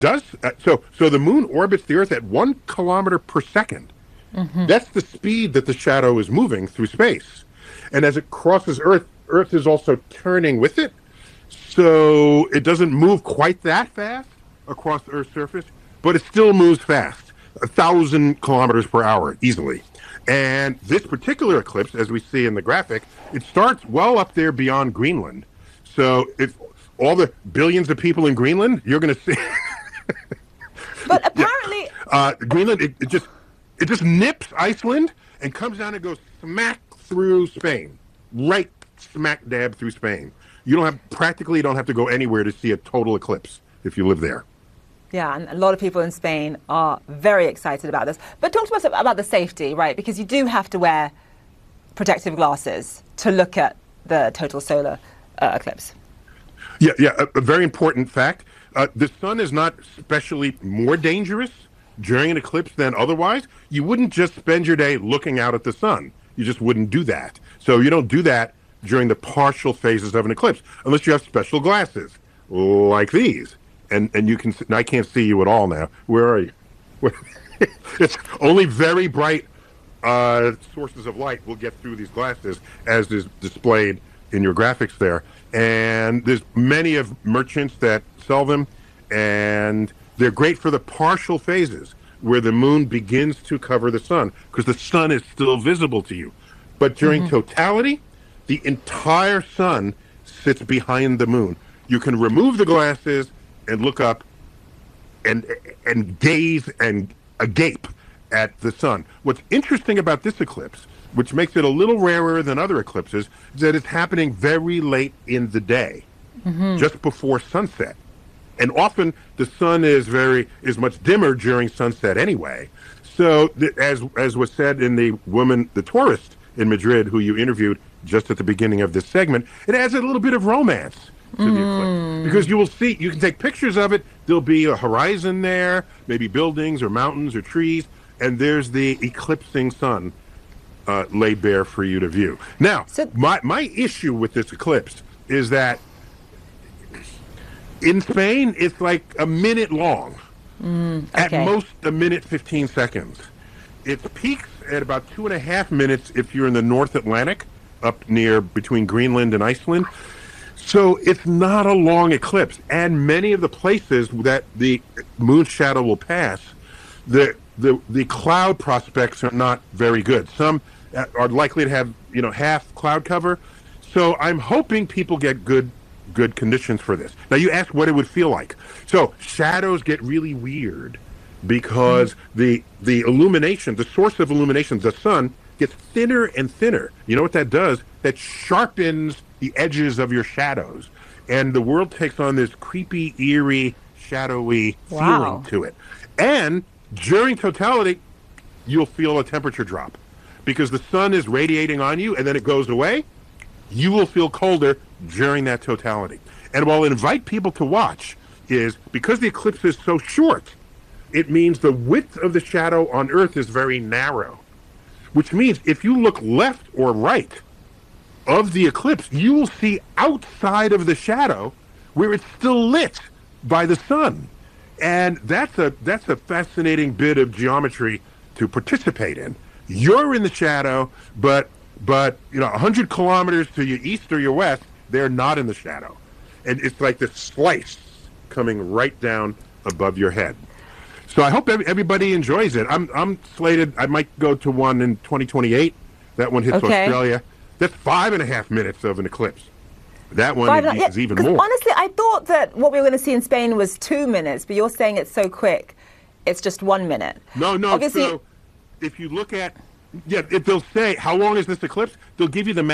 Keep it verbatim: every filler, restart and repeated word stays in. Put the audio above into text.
Does uh, so? So the moon orbits the Earth at one kilometer per second. Mm-hmm. That's the speed that the shadow is moving through space, and as it crosses Earth, Earth is also turning with it. So it doesn't move quite that fast across the Earth's surface, but it still moves fast, a thousand kilometers per hour easily. And this particular eclipse, as we see in the graphic, it starts well up there beyond Greenland. So it's all the billions of people in Greenland, you're going to see. But apparently, yeah. uh, Greenland, it, it just it just nips Iceland and comes down and goes smack through Spain, right smack dab through Spain. You don't have practically you don't have to go anywhere to see a total eclipse if you live there. yeah, and a lot of people in Spain are very excited about this. But talk to us about the safety, right? Because you do have to wear protective glasses to look at the total solar uh, eclipse. Yeah, yeah, a, a very important fact. Uh, the sun is not especially more dangerous during an eclipse than otherwise. You wouldn't just spend your day looking out at the sun. You just wouldn't do that. So you don't do that during the partial phases of an eclipse, unless you have special glasses like these. And and you can, I can't see you at all now. Where are you? It's only very bright uh, sources of light will get through these glasses, as is displayed in your graphics there. And there's many of merchants that sell them, and they're great for the partial phases where the moon begins to cover the sun, because the sun is still visible to you. But during mm-hmm. totality, the entire sun sits behind the moon. You can remove the glasses and look up and and gaze and agape at the sun. What's interesting about this eclipse, which makes it a little rarer than other eclipses, is that it's happening very late in the day, mm-hmm. just before sunset. And often the sun is very is much dimmer during sunset anyway. So th- as as was said in the woman, the tourist in Madrid, who you interviewed just at the beginning of this segment, it adds a little bit of romance to mm. the eclipse, because you will see, you can take pictures of it, there'll be a horizon there, maybe buildings or mountains or trees, and there's the eclipsing sun uh, laid bare for you to view. Now, so, my, my issue with this eclipse is that in Spain, it's like a minute long, mm, okay. at most a minute, fifteen seconds. It peaks at about two and a half minutes if you're in the North Atlantic, up near between Greenland and Iceland. So it's not a long eclipse. And many of the places that the moon shadow will pass, the the the cloud prospects are not very good. Some are likely to have, you know, half cloud cover. So I'm hoping people get good good conditions for this. Now, you asked what it would feel like. So shadows get really weird because mm-hmm. the the illumination, the source of illumination, the sun, gets thinner and thinner. You know what that does? That sharpens the edges of your shadows. And the world takes on this creepy, eerie, shadowy wow. feeling to it. And during totality, you'll feel a temperature drop because the sun is radiating on you and then it goes away. You will feel colder during that totality. And what I'll invite people to watch is, because the eclipse is so short, it means the width of the shadow on Earth is very narrow, which means if you look left or right of the eclipse, you will see outside of the shadow where it's still lit by the sun. And that's a that's a fascinating bit of geometry to participate in. You're in the shadow, but but you know, one hundred kilometers to your east or your west, they're not in the shadow. And it's like this slice coming right down above your head. So I hope everybody enjoys it. I'm I'm slated. I might go to one in twenty twenty-eight. That one hits okay. Australia. That's five and a half minutes of an eclipse. That one five, is, yeah, is even more. Honestly, I thought that what we were going to see in Spain was two minutes, but you're saying it's so quick, it's just one minute. No, no. Obviously, so if you look at, yeah, if they'll say, how long is this eclipse? They'll give you the